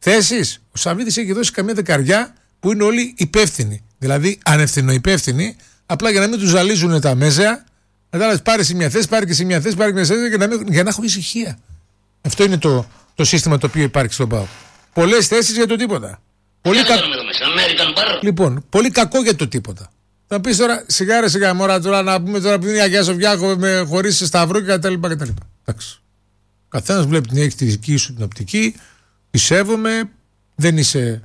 θέσεις. Ο Σαββίδης έχει δώσει καμία δεκαριά που είναι όλοι υπεύθυνοι. Δηλαδή ανευθυνοϊπεύθυνοι, απλά για να μην τους ζαλίζουν τα μέσα. Κατάλαβες, πάρε σε μια θέση, πάρε και σε μια θέση, πάρε και σε μια θέση για να έχω ησυχία. Αυτό είναι το σύστημα το οποίο υπάρχει στον ΠΑΟΚ. Πολλές θέσεις για το τίποτα. Λοιπόν, πολύ κακό για το τίποτα. Θα πεις τώρα σιγά μωρά τώρα να πούμε τώρα που είναι η Αγία Σοφιά χωρίς σταυρό και κτλ. Εντάξει. Καθένας βλέπει έχει τη δική σου την οπτική, τη σέβομαι, δεν είσαι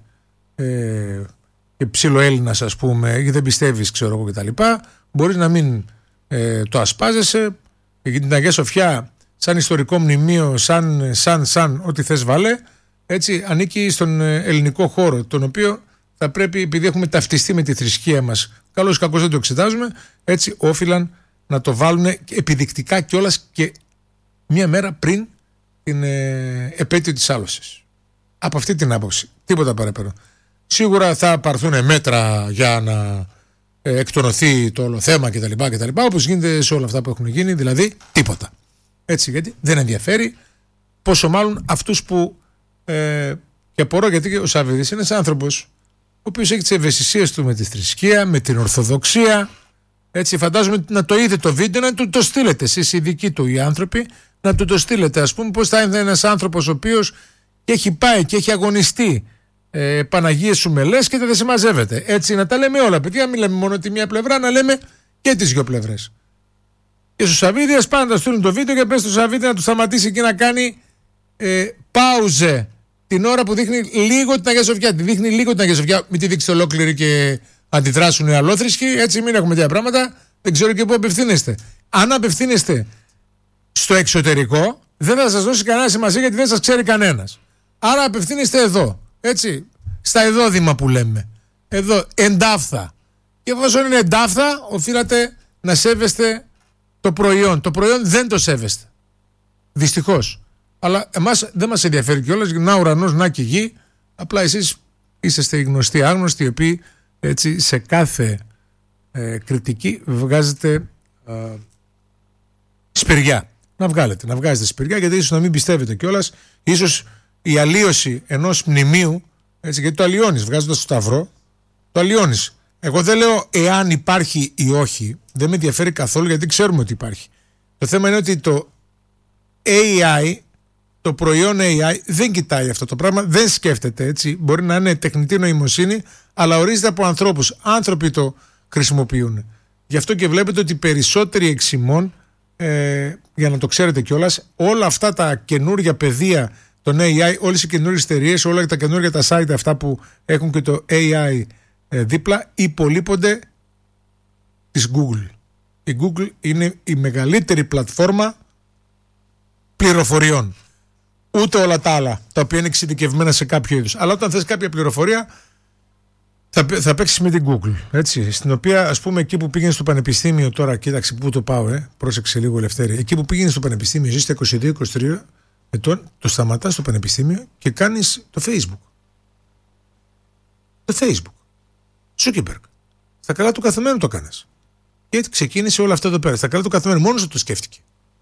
ψιλοέλληνας ας πούμε ή δεν πιστεύεις ξέρω εγώ κτλ. Μπορείς να μην το ασπάζεσαι, γιατί την Αγία Σοφιά σαν ιστορικό μνημείο, σαν ό,τι θες βάλε, έτσι ανήκει στον ελληνικό χώρο, τον οποίο θα πρέπει, επειδή έχουμε ταυτιστεί με τη θρησκεία μας, καλώς ή κακώς δεν το εξετάζουμε, έτσι όφυλαν να το βάλουν επιδεικτικά κιόλας και μία μέρα πριν την επέτειο της άλωσης. Από αυτή την άποψη, τίποτα παραπέρα. Σίγουρα θα πάρθουν μέτρα για να εκτονωθεί το όλο θέμα κτλ. Όπως γίνεται σε όλα αυτά που έχουν γίνει, δηλαδή τίποτα. Έτσι, γιατί δεν ενδιαφέρει, πόσο μάλλον αυτούς που. Και απορώ γιατί ο Σαββίδης είναι ένας άνθρωπος ο οποίος έχει τις ευαισθησίες του με τη θρησκεία, με την Ορθοδοξία. Έτσι, φαντάζομαι να το είδε το βίντεο, να του το στείλετε εσείς οι δικοί του οι άνθρωποι, να του το στείλετε. Ας πούμε, πώς θα είναι ένας άνθρωπος ο οποίος έχει πάει και έχει αγωνιστεί Παναγίες σου με λες και δεν συμμαζεύεται. Έτσι, να τα λέμε όλα, παιδιά, μην λέμε μόνο τη μία πλευρά, να λέμε και τις δύο πλευρές. Και στο Σαββίδη, ας πάνε να τα στείλουν το βίντεο και πες στο Σαββίδη να του σταματήσει και να κάνει πάουζε την ώρα που δείχνει λίγο την Αγία Σοφιά. Τη δείχνει λίγο την Αγία Σοφιά, μην τη δείξει ολόκληρη και αντιδράσουν οι αλόθρησκοι. Έτσι, μην έχουμε τέτοια πράγματα. Δεν ξέρω και πού απευθύνεστε. Αν απευθύνεστε στο εξωτερικό, δεν θα σας δώσει κανένα σημασία γιατί δεν σας ξέρει κανένας. Άρα απευθύνεστε εδώ. Έτσι, στα εδόδημα που λέμε. Εδώ, εντάφθα. Και εφόσον είναι εντάφθα, οφείλατε να σέβεστε το προϊόν. Το προϊόν δεν το σέβεστε. Δυστυχώς. Αλλά εμάς δεν μας ενδιαφέρει κιόλας, να ουρανός, να και γη. Απλά εσείς είσαστε οι γνωστοί άγνωστοι, οι οποίοι έτσι, σε κάθε κριτική βγάζετε σπηριά. Να βγάζετε σπηριά, γιατί ίσως να μην πιστεύετε κιόλας. Ίσως η αλλίωση ενός μνημείου, έτσι, γιατί το αλλιώνεις βγάζοντας το σταυρό, το αλλιώνεις. Εγώ δεν λέω εάν υπάρχει ή όχι, δεν με ενδιαφέρει καθόλου γιατί ξέρουμε ότι υπάρχει. Το θέμα είναι ότι το AI, το προϊόν AI δεν κοιτάει αυτό το πράγμα, δεν σκέφτεται έτσι. Μπορεί να είναι τεχνητή νοημοσύνη, αλλά ορίζεται από ανθρώπους. Άνθρωποι το χρησιμοποιούν. Γι' αυτό και βλέπετε ότι περισσότεροι εξ ημών, για να το ξέρετε κιόλας, όλα αυτά τα καινούργια πεδία των AI, όλες οι καινούργιες εταιρείες, όλα τα καινούργια τα site αυτά που έχουν και το AI δίπλα, υπολείπονται της Google. Η Google είναι η μεγαλύτερη πλατφόρμα πληροφοριών. Ούτε όλα τα άλλα, τα οποία είναι εξειδικευμένα σε κάποιο είδους. Αλλά όταν θες κάποια πληροφορία, θα παίξεις με την Google. Έτσι, στην οποία, ας πούμε, εκεί που πήγαινε στο πανεπιστήμιο, τώρα κοίταξε πού το πάω, πρόσεξε λίγο Ελευθέρη. Εκεί που πήγαινε στο πανεπιστήμιο, ζεις στα 22-23 ετών, το σταματάς στο πανεπιστήμιο και κάνεις το Facebook. Το Facebook. Zuckerberg. Στα καλά του καθεμένου το κάνεις. Και έτσι ξεκίνησε όλα αυτά εδώ πέρα. Στα καλά του καθεμένου, μόνος του το σκέφτηκε.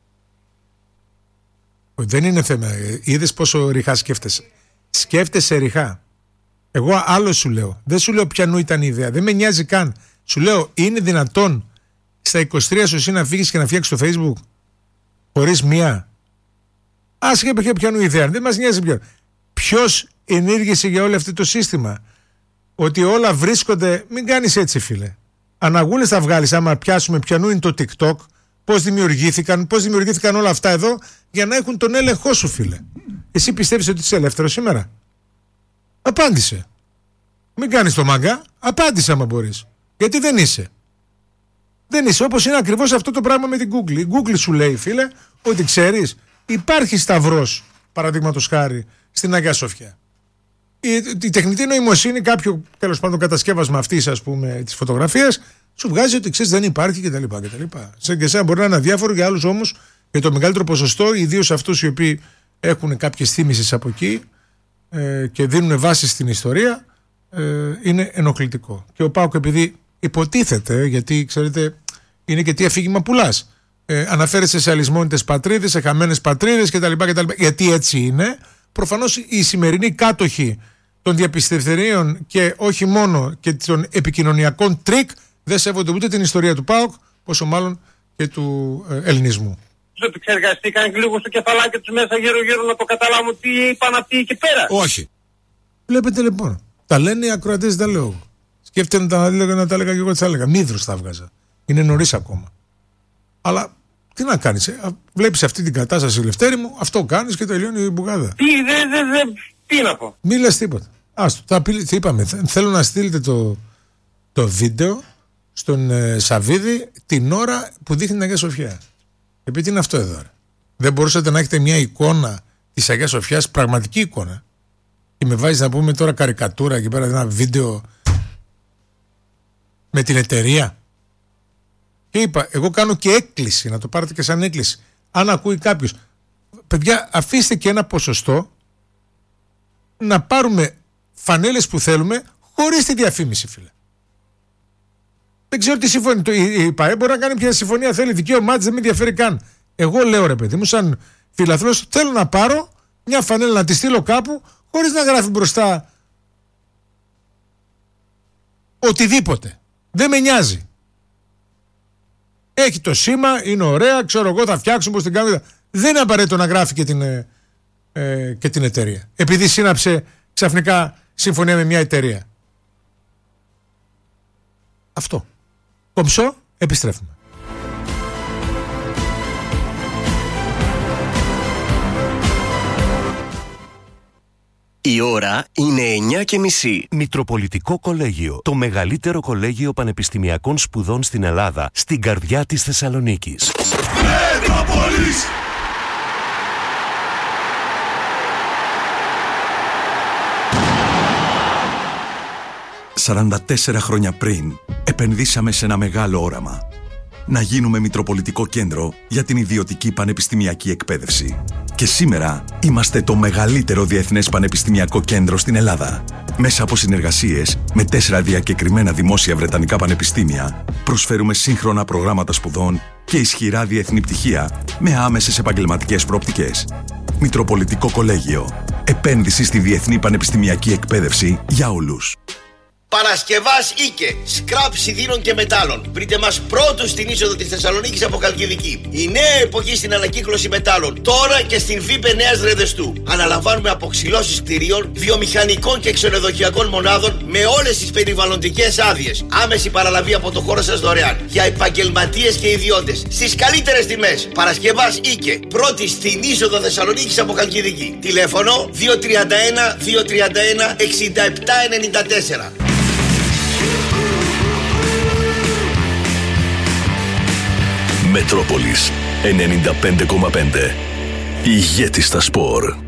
Δεν είναι θέμα. Είδες πόσο ριχά σκέφτεσαι. Σκέφτεσαι ριχά. Εγώ άλλο σου λέω. Δεν σου λέω ποιανού ήταν η ιδέα. Δεν με νοιάζει καν. Σου λέω, είναι δυνατόν στα 23 σου εσύ να φύγεις και να φτιάξεις το Facebook χωρίς μία. Άσχετα ποιανού ιδέα. Δεν μας νοιάζει πια. Ποιος ενήργησε για όλο αυτό το σύστημα. Ότι όλα βρίσκονται. Μην κάνεις έτσι, φίλε. Αναγούλες θα βγάλεις άμα πιάσουμε ποιανού είναι το TikTok. Πώς δημιουργήθηκαν όλα αυτά εδώ για να έχουν τον έλεγχό σου, φίλε. Εσύ πιστεύεις ότι είσαι ελεύθερος σήμερα? Απάντησε. Μην κάνεις το μάγκα. Απάντησε άμα μπορείς. Γιατί δεν είσαι. Δεν είσαι. Όπως είναι ακριβώς αυτό το πράγμα με την Google. Η Google σου λέει, φίλε, ότι ξέρεις, υπάρχει σταυρός, παραδείγματος χάρη, στην Αγία Σοφιά. Η τεχνητή νοημοσύνη, κάποιο τέλος πάντων κατασκεύασμα αυτής, ας πούμε, της φωτογραφίας, σου βγάζει ότι ξέρεις δεν υπάρχει κτλ. Σε και εσένα μπορεί να είναι αδιάφορο, για άλλους όμως, για το μεγαλύτερο ποσοστό, ιδίως αυτούς οι οποίοι έχουν κάποιες θύμησες από εκεί και δίνουν βάση στην ιστορία, είναι ενοχλητικό. Και ο ΠΑΟΚ, επειδή υποτίθεται, γιατί ξέρετε, είναι και τι αφήγημα πουλάς. Αναφέρεσαι σε αλυσμόνητες πατρίδες, σε χαμένες πατρίδες κτλ. Γιατί έτσι είναι. προφανώς οι σημερινοί κάτοχοι των διαπιστευθερίων και όχι μόνο και των επικοινωνιακών τρίκ δεν σέβονται ούτε την ιστορία του ΠΑΟΚ, πόσο μάλλον και του ελληνισμού. Τους επεξεργαστήκαν και λίγο στο κεφαλάκι τους μέσα γύρω-γύρω να το καταλάβουν τι είπαν αυτοί εκεί πέρα. Όχι. Βλέπετε λοιπόν, τα λένε οι ακροατές, τα λέω εγώ. Σκέφτεται να τα έλεγα και εγώ τι θα έλεγα. Μύδρους τα έβγαζα. Είναι νωρίς ακόμα. Αλλά τι να κάνεις, βλέπεις αυτή την κατάσταση, Λευτέρη μου, αυτό κάνεις και τελειώνει η μπουγάδα. Τι να πω. Μη λες τίποτα. Άστο, τι είπαμε, θέλω να στείλετε το βίντεο στον Σαββίδη την ώρα που δείχνει την Αγία Σοφιά. Επειδή είναι αυτό εδώ. Δεν μπορούσατε να έχετε μια εικόνα της Αγίας Σοφιάς, πραγματική εικόνα. Και με βάζεις να πούμε τώρα καρικατούρα εκεί πέρα, ένα βίντεο με την εταιρεία. Και είπα, εγώ κάνω και έκκληση, να το πάρετε και σαν έκκληση. Αν ακούει κάποιος, παιδιά, αφήστε και ένα ποσοστό να πάρουμε φανέλες που θέλουμε χωρίς τη διαφήμιση, φίλε. Δεν ξέρω τι συμφωνεί. Η ΠΑΕ μπορεί να κάνει ποια συμφωνία θέλει. Δικαίωμά της δεν με ενδιαφέρει καν. Εγώ λέω, ρε παιδί μου, σαν φιλαθλός, θέλω να πάρω μια φανέλα να τη στείλω κάπου χωρίς να γράφει μπροστά οτιδήποτε. Δεν με νοιάζει. Έχει το σήμα, είναι ωραία, ξέρω εγώ, θα φτιάξουμε πώς την κάνουμε. Δεν είναι απαραίτητο να γράφει και την εταιρεία. Επειδή σύναψε ξαφνικά συμφωνία με μια εταιρεία. Αυτό. Κομψό, επιστρέφουμε. Η ώρα είναι 9:30. Μητροπολιτικό Κολέγιο. Το μεγαλύτερο κολέγιο πανεπιστημιακών σπουδών στην Ελλάδα, στην καρδιά της Θεσσαλονίκης. Μετρόπολης! «44 χρόνια πριν επενδύσαμε σε ένα μεγάλο όραμα. Να γίνουμε Μητροπολιτικό Κέντρο για την ιδιωτική πανεπιστημιακή εκπαίδευση. Και σήμερα είμαστε το μεγαλύτερο διεθνές πανεπιστημιακό κέντρο στην Ελλάδα. Μέσα από συνεργασίες με 4 διακεκριμένα δημόσια βρετανικά πανεπιστήμια, προσφέρουμε σύγχρονα προγράμματα σπουδών και ισχυρά διεθνή πτυχία με άμεσες επαγγελματικές προοπτικές. Μητροπολιτικό Κολέγιο. Επένδυση στη διεθνή πανεπιστημιακή εκπαίδευση για όλους. Παρασκευάς Ίκε, σκραπ σιδήρων και μετάλλων. Βρείτε μας πρώτους στην είσοδο της Θεσσαλονίκης από Καλκιδική. Η νέα εποχή στην ανακύκλωση μετάλλων. Τώρα και στην ΒΥΠΕ Νέας Ρεδεστού. Αναλαμβάνουμε αποξυλώσεις κτηρίων, βιομηχανικών και ξενοδοχειακών μονάδων με όλες τις περιβαλλοντικές άδειες. Άμεση παραλαβή από το χώρο σας δωρεάν. Για επαγγελματίες και ιδιώτες. Στις καλύτερες τιμές. Παρασκευάς Ίκε, πρώτη στην είσοδο Θεσσαλονίκης από Καλκιδική. Τηλέφωνο 231 231 6794. Μετρόπολης 95,5. Ηγέτη στα σπορ.